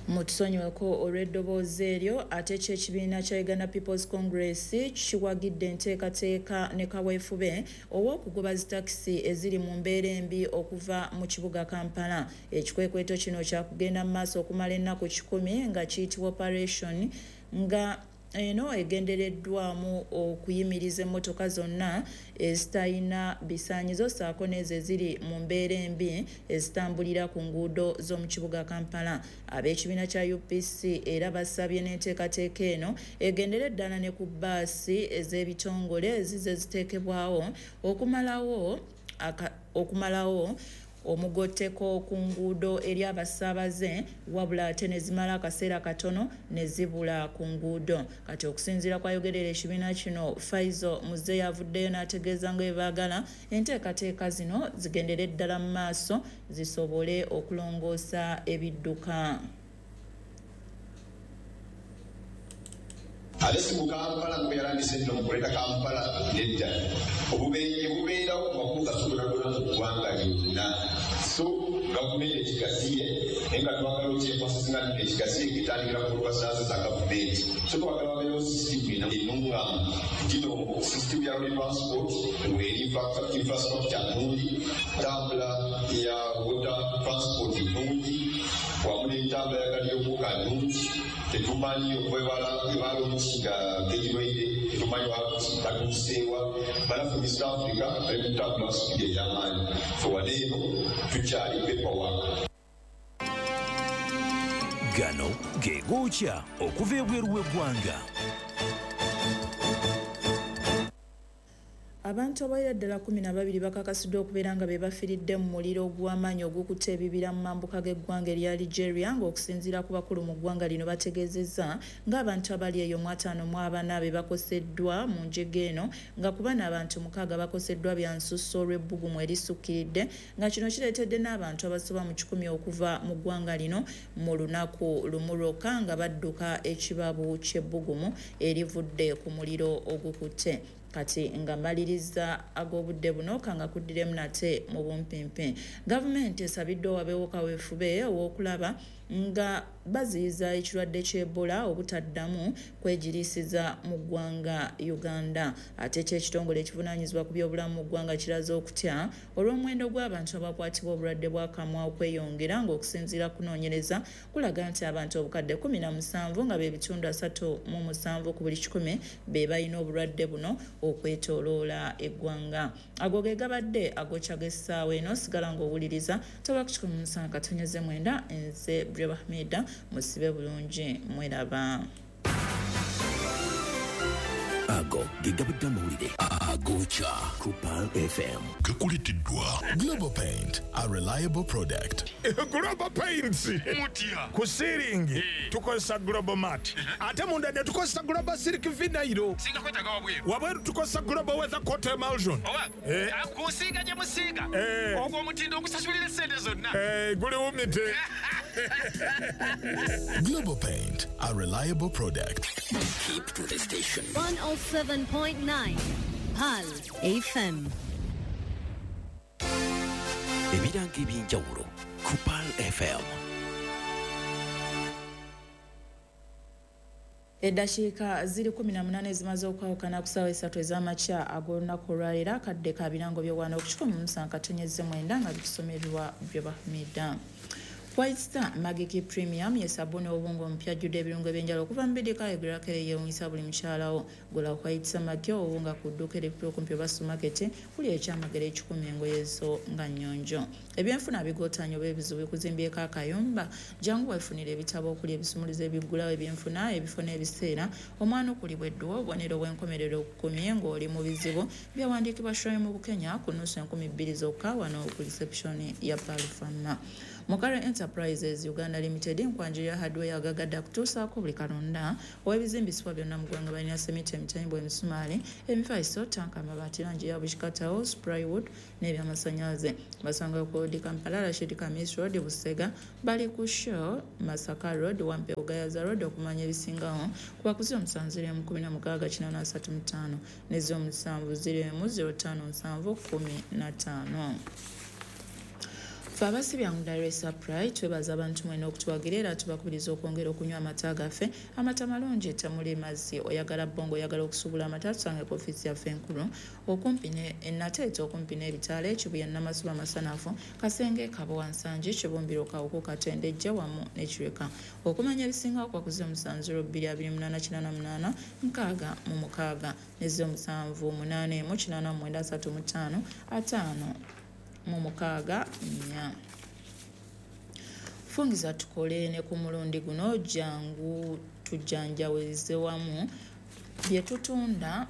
Mutusonyiweko olw'eddoboozi eryo ate ekibiina kya Uganda People's Congress kiwagidde enteekateeka ne kaweefube ow'okugoba zitakisi eziri mu mbeera embi okuva mu kibuga Kampala. Ekikwekweto kino kyakugenda mu maaso okumala ennaku 10 nga kiyitibwa operation nga eno egendereddwamu okuyimiriza emmotoka zonna ezitalina bisaanyizo ssaako n'ezo eziri mu mbeera embi ezitambulira ku nguudo z'omu kibuga Kampala. Ab'ekibiina kya UPC era basabye n'enteekateeka eno egendere ddala ne ku bbaasi ez'ebitongole ezize ziteekebwawo okumalawo omugotteko ku nguudo eri abasaabaze wabula ate ne zimala akaseera katono ne zibula ku nguudo. Kati okusinziira kwayogerera ekibiina kino, Faizo Muze yavuddeyo n'ategeeza nga bwe baagala enteekateeka zino zigendere ddala mu maaso zisobole okulongoosa ebidduka. Alesi mu Kampala kubeerandise nno mukuleta Kampala nedda obubenje bubeerawo ku makubo gasobola mu ggwanga lyonna. So gavumenti ekigasiye naye nga twagala okyekwasisa nga ekigasiye kitandikira ku lwasaasa za gavumenti. So twagala wabeerewo sisitimu ennungamu gino sisitimu ya road transport eri infrastructure nnungi, ntambula ya water transport nnungi wamu n'entambula ya gari y'obuuka nnungi. Tetumanyi okwebala omukinga ng'ekirwaire, tetumanyi batuuseewa banafu East Africa bali mu ntambula supidi ey'amaanyi. So wane eno tukyali paperwork. Gano ge gookya okuva ebweru w'eggwanga. Abantu abayira ddala 12 bakakasiddwa okubeera nga be bafiiridde mu muliro ogw'amaanyi ogukutte ebibira mu mambuka g'eggwanga erya Algeria ng'okusinziira ku bakulu mu ggwanga lino bategeezezza ng'abantu abali eyo 54 be bakoseddwa mu njege eno nga ku bano abantu 6 bakoseddwa bya nsusso olw'ebbugumu erisukkiridde nga kino kireetedde n'abantu abasoba mu 10 okuva mu ggwanga lino mu lunaku lumu lwokka nga badduka ekibabu ky'ebbugumu erivudde ku muliro ogukutte. Kati nga maliriza ag'obudde buno kanga kuddiremu nate mu bumpimpi. Gavumenti esabiddwa wabeewo kaweefube ow'okulaba nga baziyiza ekirwadde ky'Ebola obutaddamu kwegiriisiza mu ggwanga Uganda. Ate ekitongole ekivunaanyizibwa ku by'obulamu mu ggwanga kiraze okutya olw'omuwendo gw'abantu abakwatibwa obulwadde bw'akamwa okweyongera ng'okusinziira kunoonyereza kulaga nti abantu obukadde 17 nga beebitundu 37 ku buli 10 be balina obulwadde buno okwetooloola eggwanga. Ago ge gabadde agokya g'essaawa eno, sigala ng'owuliriza toba ku 19:9 nze Breba Hamida musibe bulungi mweraba. Ago gigabadde amawulire agokya ku Pal FM. Gakulitiddwa Global Paint, a reliable product. Global Paints Mutia ku ceiling tukozesa Global Mat ate munda ne tukozesa Global Silk Vinyl. singa kwetaga Wabweru tukozesa Global Weather Coat Emulsion. kusiiga gye musiiga ogwo omutindo ogusasulira sente zonna Guli wumite. Global Paint, a reliable product. Keep to the station. 107.9 Pal FM. Ebiranga eby'enjawulo ku Pal FM. Eddakiika ziri 18 zimaze okwawukana ku ssaawa 3 ez'amakya ag'olunaku olwaleero akadde ka birango by'obwana ku19:9 nga bikusomerwa Breba Hamida. White Star Magic Premium ye sabuni obungo mpyajjudde ebirungo ebyenjala okuva mu bidika ebirakere yeewunyisa buli mukyalawo. Gula White Star Magic obunga ku dduuka erikulu okumpi oba supermarket kuli ekyamagero 10 engoye zo nga nnyonjo. Ebyenfuna bigootaanya oba ebizibu bikuzimbyeko akayumba jangu weefunira ebitabo okuli ebisumulizo ebiggulawo ebyenfuna ebifo n'ebiseera omwana okulibweddwa obubonero bw'enkomerero okukumye ng'oli mu bizibu byawandiikibwa Shroy mu Bukenya ku nnusu 2,000 zokka wano ku reception ya Palfama. Mukaro Enterprises Uganda Limited nkwanjira hardware yagagadde kutuusaako buli kalonda ow'ebizimbisibwa byonna mu ggwanga balina sementi emitayimbo emisumaali emifaliso tanka amabaati langi ya bushikatawo spraywood n'ebyamasannyalaze basanga ku Road Kampala Rashid Kamis Road Busega bali ku Show Masaka Road Wampe Ugayaza Road okumanya ebisingawo ku bakuzi 716 n'ezo 7 05 15. Ffe abasibya mu Dar es Salaam twebaza abantu mwena okutuwagira era tubakubiriza okwongera okunywa amata gaffe amata malungi etamuli mazzi oyagala bbongo oyagala okusubula amata tusange ku ofiisi yaffe enkulu okumpi Nateete okumpi n'ebitaala Kibuya Namasuba Masanafu Kasenge Kabowa Nsanje Kibumbiro Kawuku Katendejja wamu n'Ekireka okumanya ebisinga kwakuze 72888 nkaaga mu mukaaga ne 7788935 5 mu mukaaga nnya. Fungiza tukole ne ku mulundi guno jangu tujanjaweze wamu bye tutunda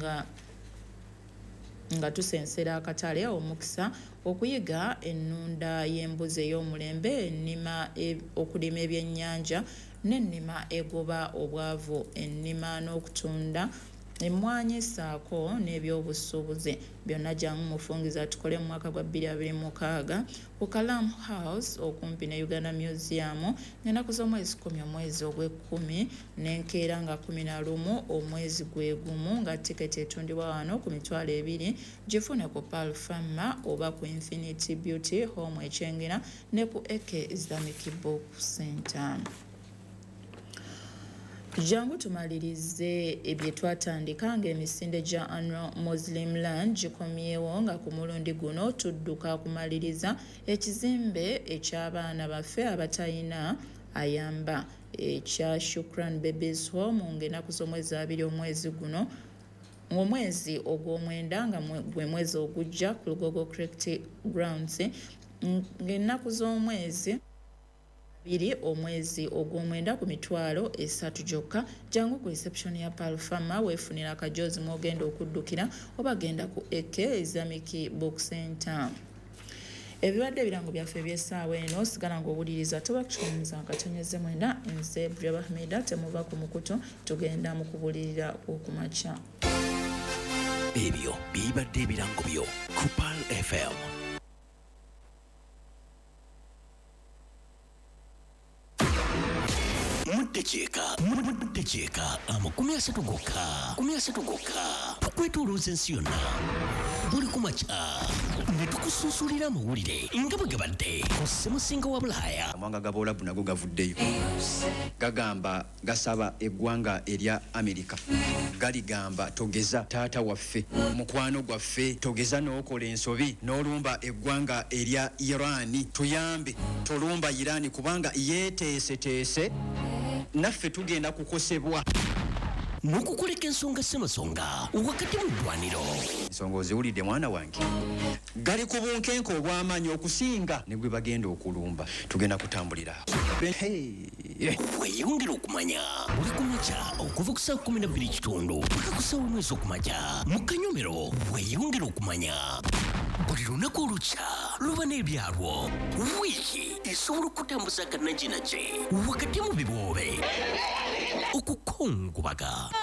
nga tusensera akatale omukisa okuyiga ennunda y'embuzi ey'omulembe ennima okulima ebyennyanja n'ennima egoba obwavu ennima n'okutunda emmwanyi saako n'ebyobusuubuzi byonna jangu mufungiza tukole mu mwaka gwa 2026 ku Kalam House okumpi ne Uganda Museum n'ennaku z'omwezi 10 omwezi ogw'ekkumi n'enkeera nga 11 omwezi gwe gumu nga tiketi etundibwa wano ku $200 gifune ku Pearl Farmer oba ku Infinity Beauty Home ekyengera ne ku Eke Islamic Book Center. Jangu tumalirize ebye twatandika ng'emisinde gya Annual Muslim Land gikomyewo nga ku mulundi guno tudduka kumaliriza ekizimbe eky'abaana baffe abatayina ayamba ekya Shukran Babies Home ng'ennaku z'omwezi 2 omwezi guno omwezi ogw'omwenda nga gwe mwezi ogujja ku Lugogo Cricket Grounds ng'ennaku z'omwezi 2 omwezi ogw'omwenda ku $300 gyokka jangu ku reception ya Pearl Farmer weefunira akajozi mwogenda okuddukira oba genda ku Eke Islamic Book Center. Ebibadde ebirango byaffe eby'essaawa eno sigala ng'owuliriza toba kukikomeza akatonyeze mwenda nze Breva Hamida temuva ku mukutu tugenda mu kubulirira okumakya. Ebyo bibadde ebirango byo ku Pearl FM. Mutecheeka amakumi asatu gokka tukwetolooza ensi yonna buli kumakya ne tukusuusulira amawulire nga bwe gabadde ku ssemusinga wa Bulaaya. Amawanga g'Abawalabu nago gavuddeyo gagamba gasaba eggwanga erya Amerika galigamba togeza taata waffe mukwano gwaffe togeza n'okola ensobi n'olumba eggwanga erya Irani tuyambe tolumba Irani kubanga yeeteeseteese naffe tugenda kukosebwa n'okukoleka ensonga ssemasonga wakati mu ddwaniro. Ensonga oziwulidde mwana wange gali ku bunkenke obw'amaanyi okusinga ne gwe bagenda okulumba tugenda kutambulira weeyongera okumanya buli kumakya okuva ku saa 12:00 paka ku saa 1 okumakya mu Kanyomero weeyongera okumanya buli lunaku olukya luba n'ebyalwo wiiki esobola okutambuza kannaginaje wakati mu biboobe okukongubaga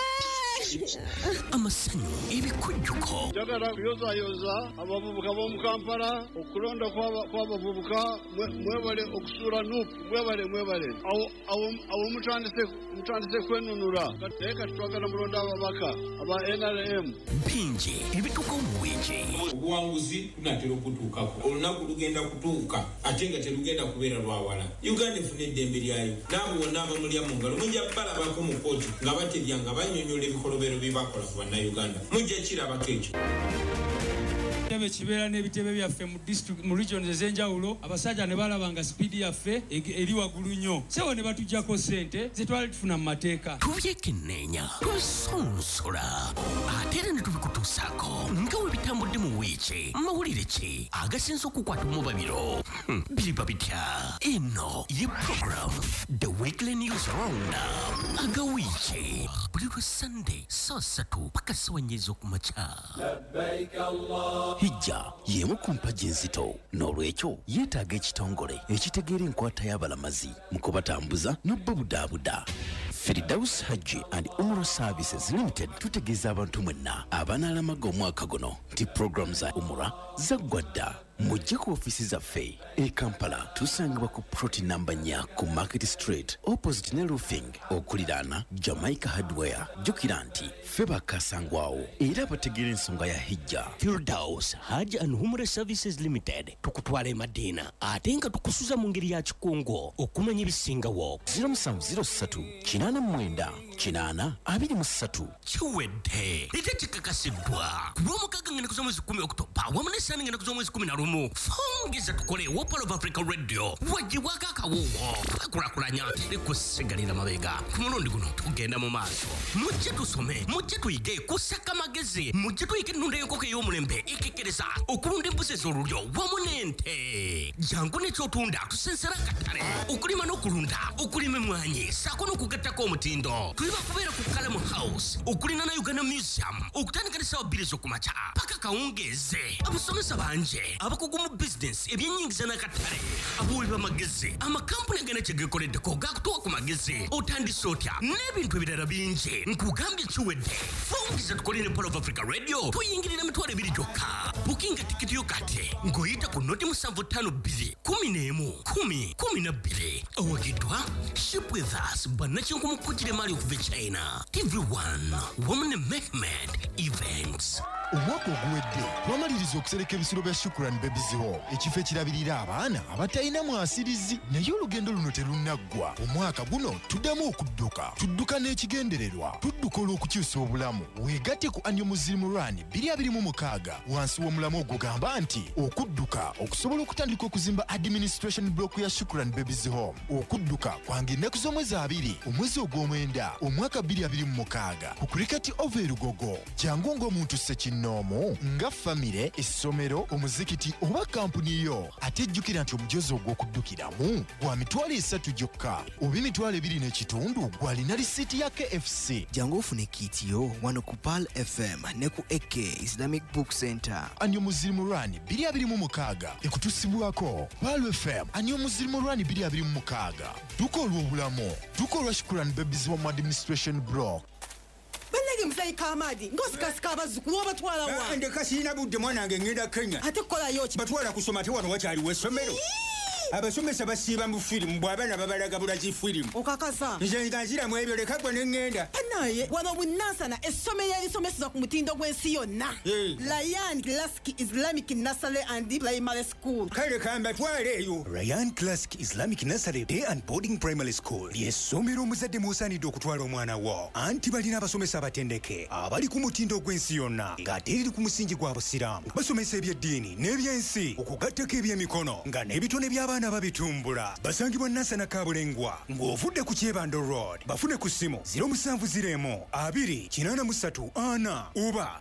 amasanyu ebikujjuko njagala kuyozayoza abavubuka b'omu Kampala okulonda kw'abavubuka mwebale okusuula nuupu mwebale awo mutandise kwenunula naye kati twagala mulonda ababaka aba NRM bingi ebituukawo mu wiiki. Obuwanguzi tunatera okutuukako olunaku lugenda kutuuka ate nga terugenda kubeera lwawala. Uganda efuna eddembe lyayo n'abo bonna abamulya mu ngalo mujja balabako mu kooti nga batebya nga banyonyola ebikolobero bibakola ku bannayuganda mujja kirabako ekyo. Ebitebe kibeera n'ebitebe byaffe mu regions ez'enjawulo abasajja ne balaba nga sipiidi yaffe eri waggulu nnyo sewo ne batuggyako ssente ze twali tufuna mu mateeka. Tubyekenneenya tusonsola ate era ne tubikutuusaako nga we bitambudde mu wiiki mawulire ki agasinza okukwata mu babiro biriba bitya. Eno ye program The Weekly News Roundup agawiiki buli lwa Sunday saa 3 paka saa 4 ez'okumakya. Hijja y'emu ku mpagi enzito n'olwekyo yeetaaga ekitongole ekitegeera enkwata y'abalamazi mu kubatambuza n'obbabudaabuda. Firdaus Hajji and Umrah Services Limited tutegeeza abantu mwenna abanaalamaga omwaka guno nti program za Umrah zaggwa dda mujje ku ofiisi zaffe e Kampala tusangibwa ku ploti namba 4 ku Market Street opposite ne roofing okuliraana Jamaica Hardware. Jjukira nti ffe bakasangwawo era bategeera ensonga ya hijja. Firdaus Hajj and Umrah Services Limited tukutwala e Madina ate nga tukusuza mu ngeri ya kikungo okumanya ebisingawo. 0703 89 823 kiwedde ate kikakasiddwa ku lw'omukaaga ngenda ku z'omwezi 10 Oktoba wamu ne Sande ngenda ku z'omwezi 11 fongeza tukole Wopal of Africa Radio wajibwako akawuwo kakulakulanya likusigalira mabega ku mulundi guno tugenda mu maaso mujje tusome mujje tuyige kusaka amagezi mujje tuyige ennunda y'enkoko ey'omulembe ekekkereza okulunda embuzi ez'olulyo wamu n'ente jangu n'ekyotunda tusensera akatale okulima n'okulunda okulima emmwanyi saako n'okugattako omutindo tuliba kubeera ku Kalamu House okulina na Uganda Museum okutandika ne ssaawa 2 ez'okumakya paka kawungeeze abasomesa banje abakugu mu business ebyennyingiza n'akatale abuwi b'amagezi amakampuni agenda kyegekoleddeko gakutuwa ku magezi otandise otya n'ebintu ebirala bingi nkugambye kiwedde fungiza tukole ne Wopal of Africa Radio tuyingirira $2 gyokka bukinga tikiti yo kati ng'oyita ku noti 752 11 awagiddwa Ship with Us bannakinku mu kujjira emali okuva e China TV1 Women Mehmet Events. Omwaka oguwedde twamaliriza okusereka ebisiro bya Shukran Babies Home ekifo ekirabirira abaana abatalina mwasirizi naye olugendo luno terunaggwa. Omwaka guno tuddamu tudduka n'ekigendererwa tudduka olw'okukyusa obulamu weegatte ku Annual Muslim Run 2026 wansi w'omulamu ogugamba nti okudduka okusobola okutandika okuzimba administration block ya Shukran Babies Home. Okudduka kwange ennaku z'omwezi 2 omwezi ogw'omwenda omwaka 2026 ku Cricket Over Lugogo jangu ng'omuntu Nomo nga famire essomero omuzikiti oba kampuni yo ate jjukira nti omujozi ogw'okuddukiramu gwa $3 gyokka oba $2.2 gwalina lisiiti ya KFC. Jangu ofune kitiyo wano ku Pal FM ne ku AK Islamic Book Center. Annual Muslim Run 2026 ekutusibwako Pal FM. Annual Muslim Run 2026 duka olw'obulamu duka olwa Shukran Babies Home Administration Block. Bannage musayi Kamadi ngosikasika abazzukulu obatwala wa ndeka sirina budde mwanange ngenda Kenya ate kukolayo ki batwala kusoma ate wano wakyaliwo essomero abasomesa basiiba mu firimu bw'abaana babalagabula zi firimu okakasa nze nga nziramu ebyo leka gwe ne ŋŋenda naye wano bunansana essomero erisomeseza ku mutindo gw'ensi yonna Ryan Classic Islamic Nursery and Primary School kale kambatwale eyo. Ryan Classic Islamic Nursery Day and Boarding Primary School ly'essomero omuzadde mw'osaanidde okutwala omwana wo anti balina abasomesa abatendeke abali ku mutindo gw'ensi yonna ng'ate eri ku musingi gwa busiraamu basomesa ebyeddiini n'ebyensi okugattako ebyemikono nga n'ebitone by'abaana babitumbula basangibwa Nansana Kabulengwa ng'ovudde ku Kyebando Road bafune ku ssimu 0702-883-4 oba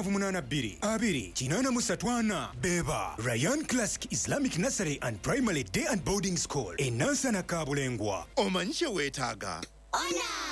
0782-2-834 beba Ryan Classic Islamic Nursery and Primary Day and Boarding School e Nansana Kabulengwa. Omanyi kye weetaaga? Ona!